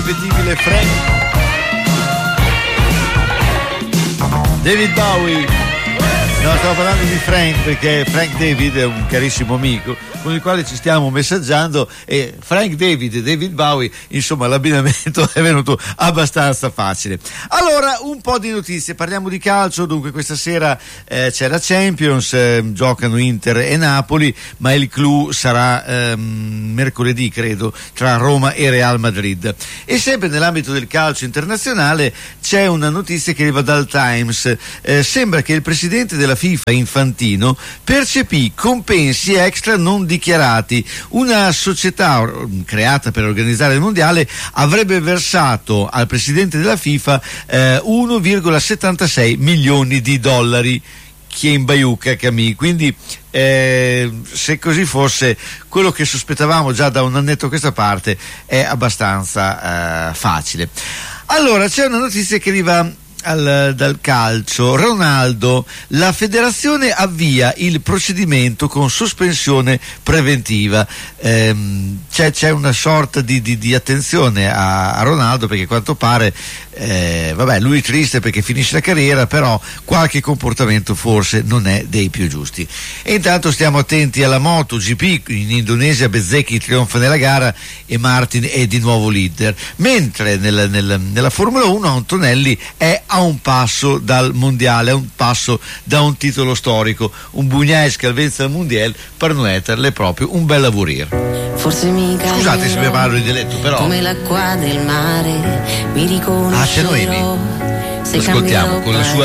Ripetibile David Bowie. No, stavo parlando di Frank perché Frank David è un carissimo amico con il quale ci stiamo messaggiando, e Frank David e David Bowie, insomma l'abbinamento è venuto abbastanza facile. Allora, un po' di notizie, parliamo di calcio. Dunque questa sera c'è la Champions, giocano Inter e Napoli, ma il clou sarà mercoledì, credo, tra Roma e Real Madrid. E sempre nell'ambito del calcio internazionale c'è una notizia che arriva dal Times. Sembra che il presidente della FIFA, Infantino, percepì compensi extra non dichiarati. Una società creata per organizzare il mondiale avrebbe versato al presidente della FIFA 1,76 milioni di dollari. Chi è in Baiuca, Camì. Quindi se così fosse, quello che sospettavamo già da un annetto a questa parte è abbastanza facile. Allora, c'è una notizia che arriva dal calcio. Ronaldo, la federazione avvia il procedimento con sospensione preventiva. C'è una sorta di attenzione a Ronaldo, perché a quanto pare lui è triste perché finisce la carriera, però qualche comportamento forse non è dei più giusti. E intanto stiamo attenti alla MotoGP. In Indonesia Bezzecchi trionfa nella gara e Martin è di nuovo leader, mentre nella Formula 1 Antonelli è a un passo dal mondiale, a un passo da un titolo storico. Un Bugnaes che alvenza il mondiale per Noeterle proprio un bel lavorir. Scusate se mi parlo di dialetto, però come l'acqua del mare mi riconoscerò. c'è Noemi, lo ascoltiamo con la sua